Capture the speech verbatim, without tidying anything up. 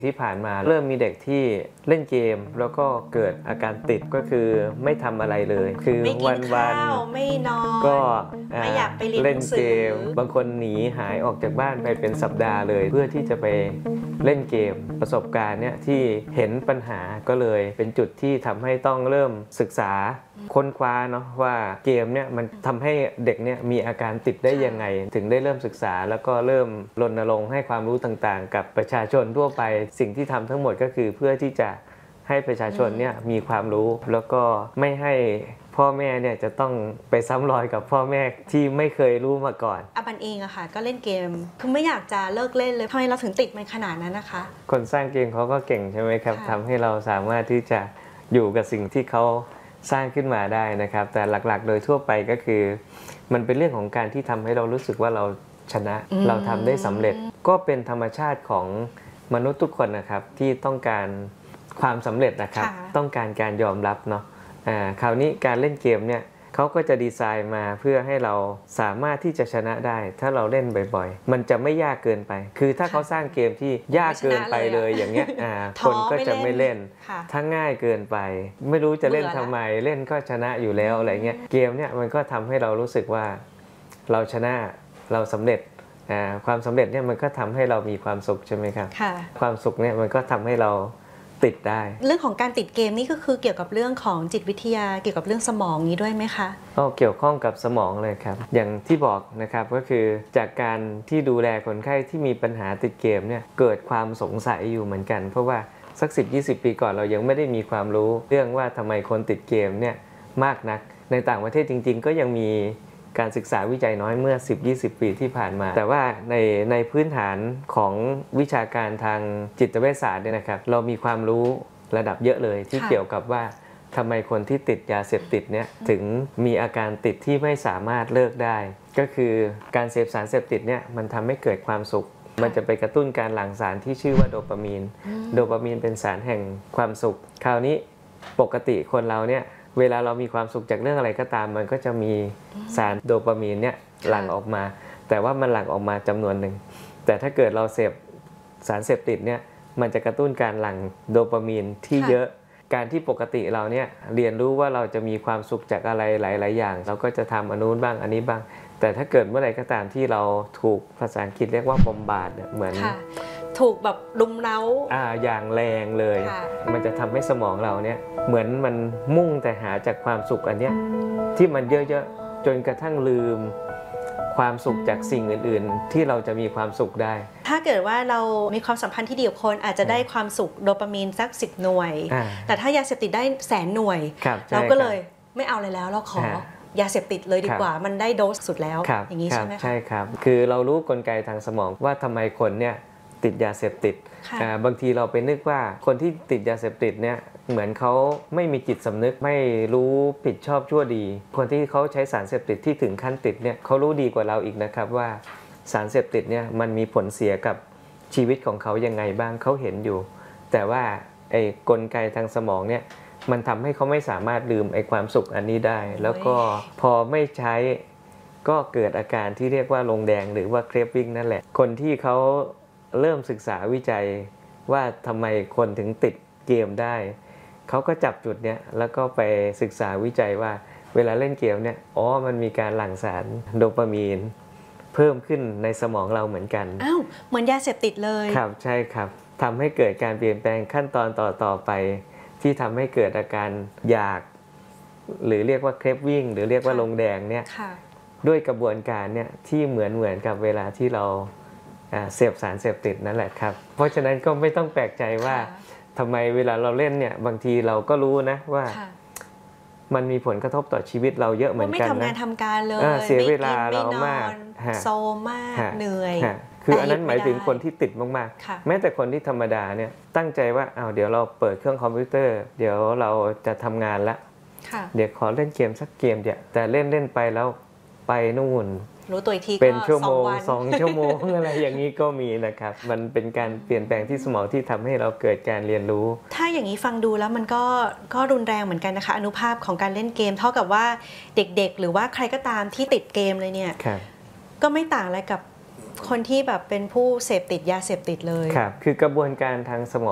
ที่ผ่านมาเริ่มมีเด็กที่เล่นเกมแล้วก็เกิดอาการติดก็คือไม่ทำอะไรเลยคือวันวันไม่นอนก็ไม่อยากไปเรียนหนังสือเล่นเกมบางคนหนีหายออกจากบ้านไปเป็นสัปดาห์เลยเพื่อที่จะไปเล่นเกมประสบการณ์เนี่ยที่เห็นปัญหาก็เลยเป็นจุดที่ทำให้ต้องเริ่มศึกษาค้นคว้าเนาะว่าเกมเนี่ยมันทำให้เด็กเนี่ยมีอาการติดได้ยังไงถึงได้เริ่มศึกษาแล้วก็เริ่มรณรงค์ให้ความรู้ต่างๆกับประชาชนทั่วไปสิ่งที่ทำทั้งหมดก็คือเพื่อที่จะให้ประชาชนเนี่ยมีความรู้แล้วก็ไม่ให้พ่อแม่เนี่ยจะต้องไปซ้ำรอยกับพ่อแม่ที่ไม่เคยรู้มาก่อนอาบันเองอะค่ะก็เล่นเกมคือไม่อยากจะเลิกเล่นเลยทำไมเราถึงติดมันขนาดนั้นนะคะคนสร้างเกมเขาก็เก่งใช่ไหมครับทำให้เราสามารถที่จะอยู่กับสิ่งที่เขาสร้างขึ้นมาได้นะครับแต่หลักๆโดยทั่วไปก็คือมันเป็นเรื่องของการที่ทำให้เรารู้สึกว่าเราชนะเราทำได้สำเร็จก็เป็นธรรมชาติของมนุษย์ทุกคนนะครับที่ต้องการความสำเร็จนะครับต้องการการยอมรับเนาะอ่าคราวนี้การเล่นเกมเนี่ยเขาก็จะดีไซน์มาเพื่อให้เราสามารถที่จะชนะได้ถ้าเราเล่นบ่อยๆมันจะไม่ยากเกินไปคือถ้าเขาสร้างเกมที่ยากเกินไปเลยอย่างเงี้ยอ่าคนก็จะไม่เล่นถ้าง่ายเกินไปไม่รู้จะเล่นทำไมเล่นก็ชนะอยู่แล้วอะไรเงี้ยเกมเนี่ยมันก็ทำให้เรารู้สึกว่าเราชนะเราสำเร็จอ่าความสำเร็จเนี่ยมันก็ทำให้เรามีความสุขใช่ไหมครับความสุขเนี่ยมันก็ทำให้เราติดได้เรื่องของการติดเกมนี่ก็คือเกี่ยวกับเรื่องของจิตวิทยาเกี่ยวกับเรื่องสมองนี้ด้วยไหมคะก็เกี่ยวข้องกับสมองเลยครับอย่างที่บอกนะครับก็คือจากการที่ดูแลคนไข้ที่มีปัญหาติดเกมเนี่ยเกิดความสงสัยอยู่เหมือนกันเพราะว่าสัก สิบถึงยี่สิบ ปีก่อนเรายังไม่ได้มีความรู้เรื่องว่าทำไมคนติดเกมเนี่ยมากนักในต่างประเทศจริงๆก็ยังมีการศึกษาวิจัยน้อยเมื่อ สิบถึงยี่สิบ ปีที่ผ่านมาแต่ว่าในในพื้นฐานของวิชาการทางจิตเวชศาสตร์เนี่ยนะครับเรามีความรู้ระดับเยอะเลยที่เกี่ยวกับว่าทำไมคนที่ติดยาเสพติดเนี่ยถึงมีอาการติดที่ไม่สามารถเลิกได้ก็คือการเสพสารเสพติดเนี่ยมันทำให้เกิดความสุขมันจะไปกระตุ้นการหลั่งสารที่ชื่อว่าโดปามีนโดปามีนเป็นสารแห่งความสุขคราวนี้ปกติคนเราเนี่ยเวลาเรามีความสุขจากเรื่องอะไรก็ตามมันก็จะมีสารโดปามีนเนี่ยหลั่งออกมาแต่ว่ามันหลั่งออกมาจำนวนหนึ่งแต่ถ้าเกิดเราเสพสารเสพติดเนี่ยมันจะกระตุ้นการหลั่งโดปามีนที่เยอะการที่ปกติเราเนี่ยเรียนรู้ว่าเราจะมีความสุขจากอะไรหลายๆอย่างเราก็จะทำอันนู้นบ้างอันนี้บ้างแต่ถ้าเกิดเมื่อไหร่ก็ตามที่เราถูกภาษาอังกฤษเรียกว่าบอมบาร์ดเหมือนถูกแบบรุมเร้าอ่าอย่างแรงเลยมันจะทำให้สมองเราเนี่ยเหมือนมันมุ่งแต่หาจากความสุขอันเนี้ยที่มันเยอะๆจนกระทั่งลืมความสุขจากสิ่งอื่นๆที่เราจะมีความสุขได้ถ้าเกิดว่าเรามีความสัมพันธ์ที่ดีกับคนอาจจะได้ความสุขโดปามีนสักสิบหน่วยแต่ถ้ายาเสพติดได้แสนหน่วยเราก็เลยไม่เอาเลยแล้วเราขอยาเสพติดเลยดีกว่ามันได้โดสสุดแล้วอย่างนี้ใช่ไหมคะใช่ครับคือเรารู้กลไกทางสมองว่าทำไมคนเนี่ยติดยาเสพติดบางทีเราไปนึกว่าคนที่ติดยาเสพติดเนี่ยเหมือนเขาไม่มีจิตสำนึกไม่รู้ผิดชอบชั่วดีคนที่เขาใช้สารเสพติดที่ถึงขั้นติดเนี่ยเขารู้ดีกว่าเราอีกนะครับว่าสารเสพติดเนี่ยมันมีผลเสียกับชีวิตของเขายังไงบ้างเขาเห็นอยู่แต่ว่าไอ้กลไกทางสมองเนี่ยมันทำให้เขาไม่สามารถลืมไอ้ความสุขอันนี้ได้แล้วก็พอไม่ใช้ก็เกิดอาการที่เรียกว่าลงแดงหรือว่าเครฟวิ่งนั่นแหละคนที่เขาเริ่มศึกษาวิจัยว่าทำไมคนถึงติดเกมได้เขาก็จับจุดเนี้ยแล้วก็ไปศึกษาวิจัยว่าเวลาเล่นเกมเนี่ยอ๋อมันมีการหลั่งสารโดปามีนเพิ่มขึ้นในสมองเราเหมือนกันอ้าวเหมือนยาเสพติดเลยครับใช่ครับทำให้เกิดการเปลี่ยนแปลงขั้นตอนต่อๆไปที่ทำให้เกิดอาการอยากหรือเรียกว่าเครฟวิ่งหรือเรียกว่าลงแดงเนี่ยด้วยกระบวนการเนี่ยที่เหมือนเหมือนกับเวลาที่เราเสพสารเสพติดนั่นแหละครับเพราะฉะนั้นก็ไม่ต้องแปลกใจว่าทำไมเวลาเราเล่นเนี่ยบางทีเราก็รู้นะว่ามันมีผลกระทบต่อชีวิตเราเยอะเหมือนกันนะไม่ทำงานทำการเลยเสียเวลาเรามากโซมากเหนื่อยคืออันนั้นหมายถึงคนที่ติดมากๆแม้แต่คนที่ธรรมดาเนี่ยตั้งใจว่าอ้าวเดี๋ยวเราเปิดเครื่องคอมพิวเตอร์เดี๋ยวเราจะทำงานละเดี๋ยวขอเล่นเกมสักเกมเดียวแต่เล่นเล่นไปแล้วไปนู่นรู้ตัวอีกทีเป็นชั่วโมงสองชั่วโมงอะไรอย่างนี้ก็มีนะครับมันเป็นการเปลี่ยนแปลงที่สมองที่ทำให้เราเกิดการเรียนรู้ถ้าอย่างนี้ฟังดูแล้วมันก็ก็รุนแรงเหมือนกันนะคะอนุภาพของการเล่นเกมเท่ากับว่าเด็กๆหรือว่าใครก็ตามที่ติดเกมเลยเนี่ยก็ไม่ต่างอะไรกับคนที่แบบเป็นผู้เสพติดยาเสพติดเลยครับคือกระบวนการทางสมอง